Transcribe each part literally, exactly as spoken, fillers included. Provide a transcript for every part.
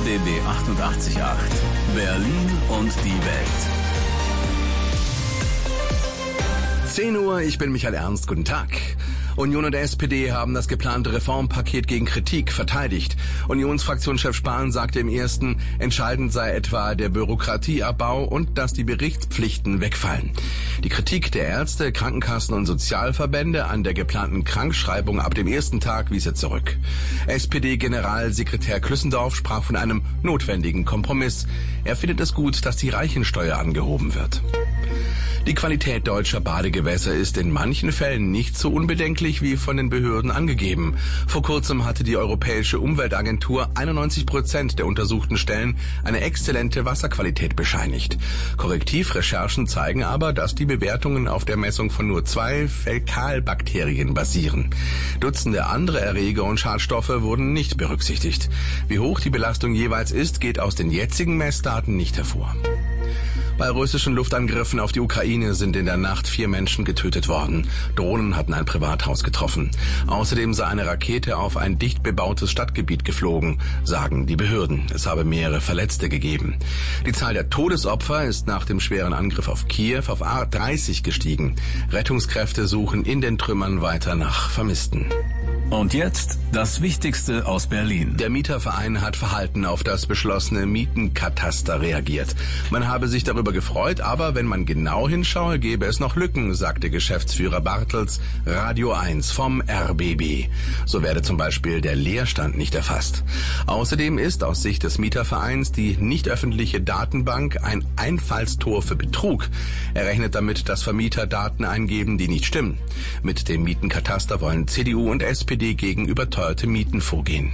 B B achtundachtzig Komma acht. Berlin und die Welt. zehn Uhr, ich bin Michael Ernst, guten Tag. Union und S P D haben das geplante Reformpaket gegen Kritik verteidigt. Unionsfraktionschef Spahn sagte im ersten, entscheidend sei etwa der Bürokratieabbau und dass die Berichtspflichten wegfallen. Die Kritik der Ärzte, Krankenkassen und Sozialverbände an der geplanten Krankschreibung ab dem ersten Tag wies er zurück. S P D-Generalsekretär Klüssendorf sprach von einem notwendigen Kompromiss. Er findet es gut, dass die Reichensteuer angehoben wird. Die Qualität deutscher Badegewässer ist in manchen Fällen nicht so unbedenklich wie von den Behörden angegeben. Vor kurzem hatte die Europäische Umweltagentur einundneunzig Prozent der untersuchten Stellen eine exzellente Wasserqualität bescheinigt. Korrektivrecherchen zeigen aber, dass die Bewertungen auf der Messung von nur zwei Fäkalbakterien basieren. Dutzende andere Erreger und Schadstoffe wurden nicht berücksichtigt. Wie hoch die Belastung jeweils ist, geht aus den jetzigen Messdaten nicht hervor. Bei russischen Luftangriffen auf die Ukraine sind in der Nacht vier Menschen getötet worden. Drohnen hatten ein Privathaus getroffen. Außerdem sei eine Rakete auf ein dicht bebautes Stadtgebiet geflogen, sagen die Behörden. Es habe mehrere Verletzte gegeben. Die Zahl der Todesopfer ist nach dem schweren Angriff auf Kiew auf dreißig gestiegen. Rettungskräfte suchen in den Trümmern weiter nach Vermissten. Und jetzt das Wichtigste aus Berlin. Der Mieterverein hat verhalten auf das beschlossene Mietenkataster reagiert. Man habe sich darüber gefreut, aber wenn man genau hinschaue, gäbe es noch Lücken, sagte Geschäftsführer Bartels Radio eins vom R B B. So werde zum Beispiel der Leerstand nicht erfasst. Außerdem ist aus Sicht des Mietervereins die nicht öffentliche Datenbank ein Einfallstor für Betrug. Er rechnet damit, dass Vermieter Daten eingeben, die nicht stimmen. Mit dem Mietenkataster wollen C D U und S P D gegen überteuerte Mieten vorgehen.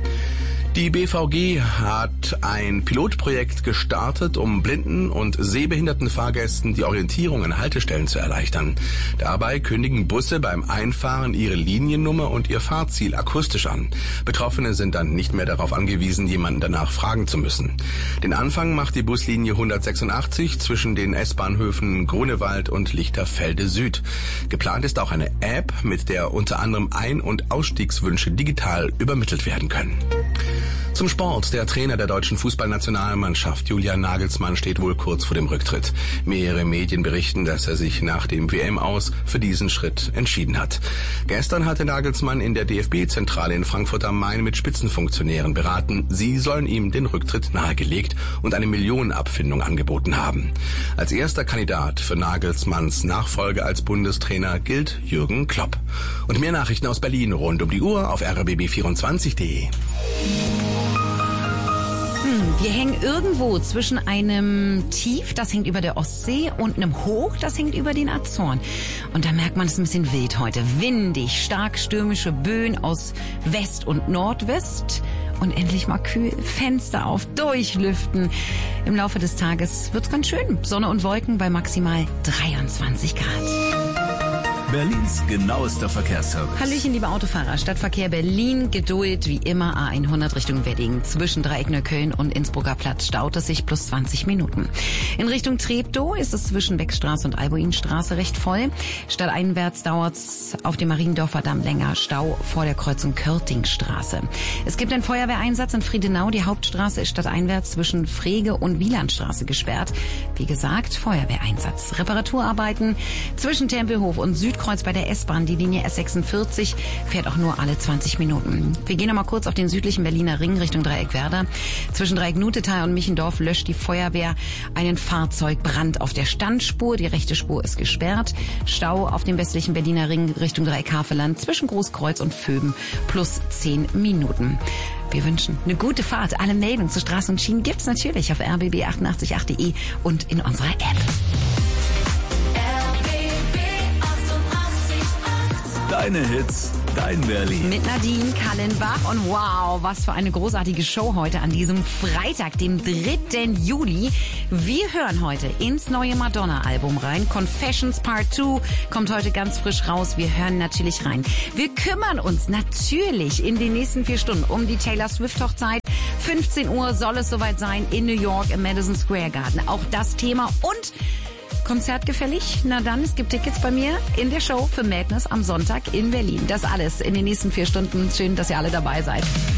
Die B V G hat ein Pilotprojekt gestartet, um blinden und sehbehinderten Fahrgästen die Orientierung an Haltestellen zu erleichtern. Dabei kündigen Busse beim Einfahren ihre Liniennummer und ihr Fahrziel akustisch an. Betroffene sind dann nicht mehr darauf angewiesen, jemanden danach fragen zu müssen. Den Anfang macht die Buslinie hundertsechsundachtzig zwischen den S-Bahnhöfen Grunewald und Lichterfelde Süd. Geplant ist auch eine App, mit der unter anderem Ein- und Ausstiegswünsche digital übermittelt werden können. Zum Sport. Der Trainer der deutschen Fußballnationalmannschaft, Julian Nagelsmann, steht wohl kurz vor dem Rücktritt. Mehrere Medien berichten, dass er sich nach dem W M-Aus für diesen Schritt entschieden hat. Gestern hatte Nagelsmann in der D F B-Zentrale in Frankfurt am Main mit Spitzenfunktionären beraten. Sie sollen ihm den Rücktritt nahegelegt und eine Millionenabfindung angeboten haben. Als erster Kandidat für Nagelsmanns Nachfolge als Bundestrainer gilt Jürgen Klopp. Und mehr Nachrichten aus Berlin rund um die Uhr auf r b b vierundzwanzig punkt d e. Wir hängen irgendwo zwischen einem Tief, das hängt über der Ostsee, und einem Hoch, das hängt über den Azoren. Und da merkt man, es ist ein bisschen wild heute. Windig, stark stürmische Böen aus West und Nordwest. Und endlich mal kühl, Fenster auf, durchlüften. Im Laufe des Tages wird's ganz schön. Sonne und Wolken bei maximal dreiundzwanzig Grad. Berlins genauester Verkehrsservice. Hallöchen, liebe Autofahrer. Stadtverkehr Berlin, Geduld wie immer. A hundert Richtung Wedding. Zwischen Dreieck Neukölln und Innsbrucker Platz staut es sich plus zwanzig Minuten. In Richtung Treptow ist es zwischen Beckstraße und Albuinstraße recht voll. Stadteinwärts dauert's auf dem Mariendorfer Damm länger. Stau vor der Kreuzung Körtingstraße. Es gibt einen Feuerwehreinsatz in Friedenau. Die Hauptstraße ist stadteinwärts zwischen Frege und Wielandstraße gesperrt. Wie gesagt, Feuerwehreinsatz. Reparaturarbeiten zwischen Tempelhof und Südkreuz bei der S-Bahn. Die Linie S sechsundvierzig fährt auch nur alle zwanzig Minuten. Wir gehen noch mal kurz auf den südlichen Berliner Ring Richtung Dreieck Werder. Zwischen Dreieck Nutetal und Michendorf löscht die Feuerwehr einen Fahrzeugbrand auf der Standspur. Die rechte Spur ist gesperrt. Stau auf dem westlichen Berliner Ring Richtung Dreieck Havelland zwischen Großkreuz und Vöben plus zehn Minuten. Wir wünschen eine gute Fahrt. Alle Meldungen zu Straßen und Schienen gibt's natürlich auf r b b achtundachtzig Komma acht punkt d e und in unserer App. Deine Hits, dein Berlin. Mit Nadine Kallenbach und wow, was für eine großartige Show heute an diesem Freitag, dem dritten Juli. Wir hören heute ins neue Madonna-Album rein. Confessions Part zwei kommt heute ganz frisch raus. Wir hören natürlich rein. Wir kümmern uns natürlich in den nächsten vier Stunden um die Taylor Swift-Hochzeit. fünfzehn Uhr soll es soweit sein in New York im Madison Square Garden. Auch das Thema und Konzert gefällig? Na dann, es gibt Tickets bei mir in der Show für Madness am Sonntag in Berlin. Das alles in den nächsten vier Stunden. Schön, dass ihr alle dabei seid.